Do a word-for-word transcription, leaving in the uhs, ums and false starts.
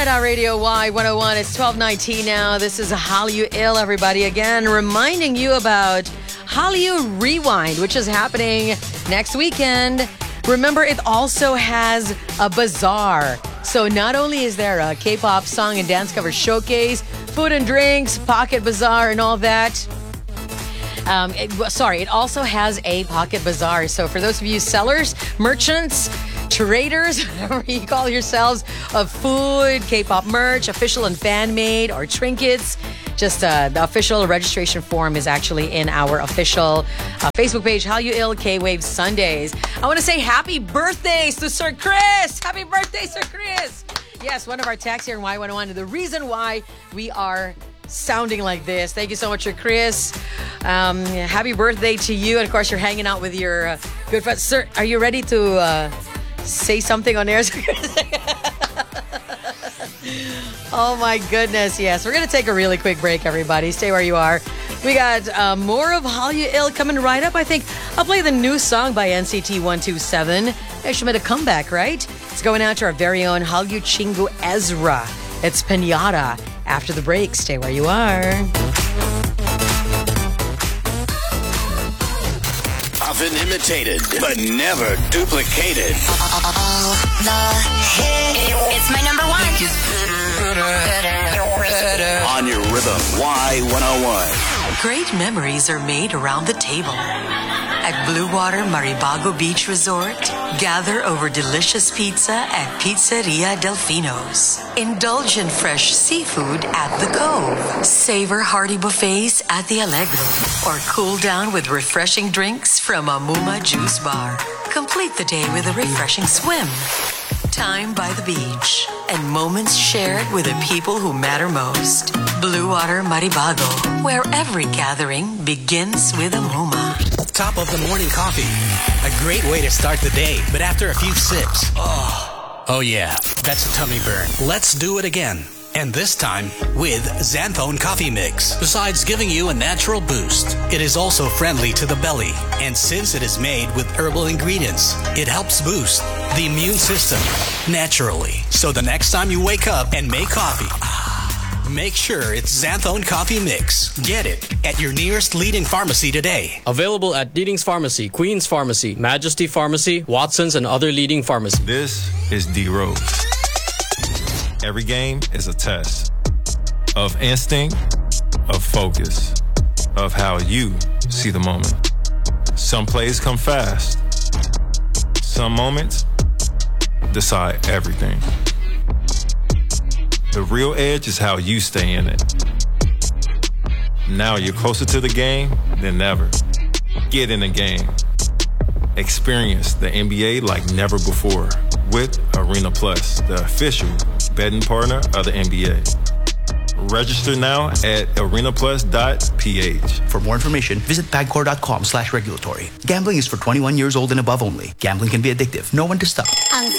Hideout Radio Y one oh one. It's twelve nineteen now. This is Hallyu Ill, everybody. Again, reminding you about Hallyu Rewind, which is happening next weekend. Remember, it also has a bazaar. So not only is there a K-pop song and dance cover showcase, food and drinks, pocket bazaar, and all that. Um, it, sorry, it also has a pocket bazaar. So for those of you sellers, merchants, traders, whatever you call yourselves, of food, K-pop merch, official and fan-made, or trinkets, just uh, the official registration form is actually in our official uh, Facebook page, Hallyu Ill K-Wave Sundays. I want to say happy birthdays to Sir Chris. Happy birthday, Sir Chris. Yes, one of our techs here in Y one oh one. The reason why we are sounding like this. Thank you so much, Sir Chris. Um, happy birthday to you. And of course, you're hanging out with your uh, good friends. Sir, are you ready to uh, say something on air? Oh my goodness, yes. We're going to take a really quick break, everybody. Stay where you are. We got uh, more of Hallyu Ill coming right up. I think I'll play the new song by N C T one twenty-seven. They should make a comeback, right? It's going out to our very own Hallyu Chingu Ezra. It's Pinata. After the break, stay where you are. Often imitated, but never duplicated. It's my number one. On your rhythm, Y one oh one. Great memories are made around the table. At Blue Water Maribago Beach Resort, gather over delicious pizza at Pizzeria Delfino's. Indulge in fresh seafood at the Cove. Savor hearty buffets at the Allegro. Or cool down with refreshing drinks from Amuma Juice Bar. Complete the day with a refreshing swim. Time by the beach. And moments shared with the people who matter most. Blue Water Maribago, where every gathering begins with Amuma. Top of the morning coffee. A great way to start the day, but after a few sips, oh, oh yeah, that's a tummy burn. Let's do it again. And this time with Xanthone Coffee Mix. Besides giving you a natural boost, it is also friendly to the belly. And since it is made with herbal ingredients, it helps boost the immune system naturally. So the next time you wake up and make coffee, make sure it's Xanthone Coffee Mix. Get it at your nearest leading pharmacy today. Available at Leading's Pharmacy, Queen's Pharmacy, Majesty Pharmacy, Watson's, and other leading pharmacies. This is D-Rose. Every game is a test of instinct, of focus, of how you see the moment. Some plays come fast. Some moments decide everything. The real edge is how you stay in it. Now you're closer to the game than ever. Get in the game. Experience the N B A like never before with Arena Plus, the official betting partner of the N B A. Register now at arena plus dot p h. For more information, visit pagcor.com slash regulatory. Gambling is for twenty-one years old and above only. Gambling can be addictive. Know when to stop.